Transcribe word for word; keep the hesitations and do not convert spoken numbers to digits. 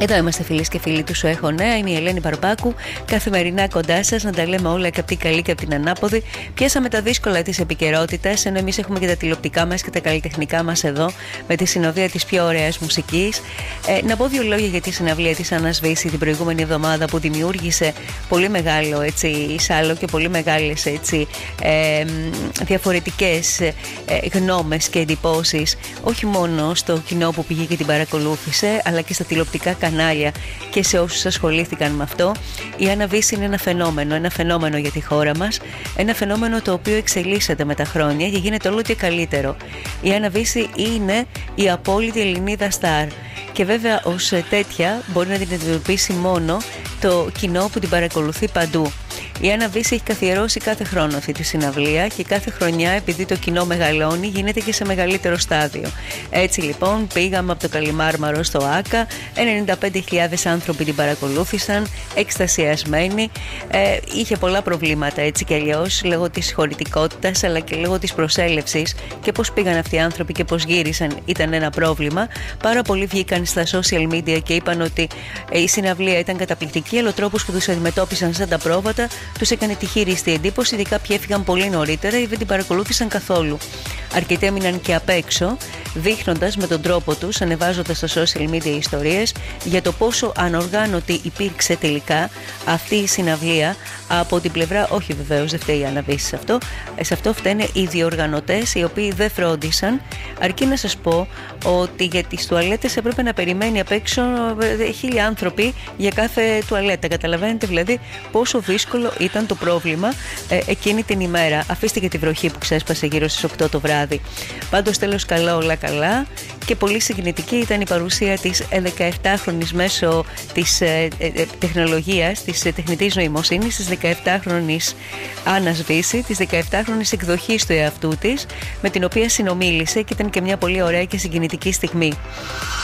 Εδώ είμαστε φίλες και φίλοι του Σου Έχω Νέα. Είμαι η Ελένη Παρπάκου. Καθημερινά κοντά σας να τα λέμε όλα και από την καλή και από την ανάποδη. Πιάσαμε τα δύσκολα της επικαιρότητας, ενώ εμείς έχουμε και τα τηλεοπτικά μας και τα καλλιτεχνικά μας εδώ, με τη συνοδεία της πιο ωραίας μουσικής. Ε, να πω δύο λόγια για τη συναυλία της Άννας Βύση την προηγούμενη εβδομάδα, που δημιούργησε πολύ μεγάλο έτσι, σάλο και πολύ μεγάλες έτσι, ε, διαφορετικές ε, γνώμες και εντυπώσεις, όχι μόνο στο κοινό που πήγε και την παρακολούθησε, αλλά και στα τηλεοπτικά κανάλια και σε όσους ασχολήθηκαν με αυτό. Η Άννα Βύση είναι ένα φαινόμενο, ένα φαινόμενο για τη χώρα μας, ένα φαινόμενο το οποίο εξελίσσεται με τα χρόνια και γίνεται όλο και καλύτερο. Η Άννα Βύση είναι η απόλυτη Ελληνίδα στάρ και βέβαια ως τέτοια μπορεί να την αντιμετωπίσει μόνο το κοινό που την παρακολουθεί παντού. Η Άννα Βύση έχει καθιερώσει κάθε χρόνο αυτή τη συναυλία και κάθε χρονιά, επειδή το κοινό μεγαλώνει, γίνεται και σε μεγαλύτερο στάδιο. Έτσι λοιπόν πήγαμε από το Καλιμάρμαρο στο Άκα, ενενήντα πέντε χιλιάδες άνθρωποι την παρακολούθησαν, εκστασιασμένοι. Ε, είχε πολλά προβλήματα έτσι κι αλλιώς, λόγω της χωρητικότητας αλλά και λόγω της προσέλευσης, και πώς πήγαν αυτοί οι άνθρωποι και πώς γύρισαν ήταν ένα πρόβλημα. Πάρα πολλοί βγήκαν στα social media και είπαν ότι η συναυλία ήταν καταπληκτική, αλλά ο τρόπος που τους αντιμετώπισαν σαν τα πρόβατα τους έκανε τη χείριστη εντύπωση, γιατί κάποιοι έφυγαν πολύ νωρίτερα ή δεν την παρακολούθησαν καθόλου. Αρκετοί έμειναν και απ' έξω, δείχνοντας με τον τρόπο τους, ανεβάζοντας στα social media ιστορίες για το πόσο ανοργάνωτη υπήρξε τελικά αυτή η συναυλία από την πλευρά, όχι βεβαίως δεν φταίει η Άννα Βύση σε αυτό, σε αυτό φταίνε οι διοργανωτές, οι οποίοι δεν φρόντισαν. Αρκεί να σας πω ότι για τις τουαλέτες έπρεπε να περιμένει απ' έξω χίλια άνθρωποι για κάθε τουαλέτα. Καταλαβαίνετε δηλαδή πόσο δύσκολο ήταν το πρόβλημα ε, εκείνη την ημέρα. Αφήστε και τη βροχή που ξέσπασε γύρω στις οκτώ το βράδυ. Πάντως τέλος καλά όλα καλά, και πολύ συγκινητική ήταν η παρουσία της δεκαεπτάχρονης μέσω της ε, ε, τεχνολογίας, της ε, τεχνητής νοημοσύνης, της δεκαεπτάχρονης Άννας Βύση, της δεκαεπτάχρονης εκδοχής του εαυτού της, με την οποία συνομίλησε και ήταν και μια πολύ ωραία και συγκινητική στιγμή.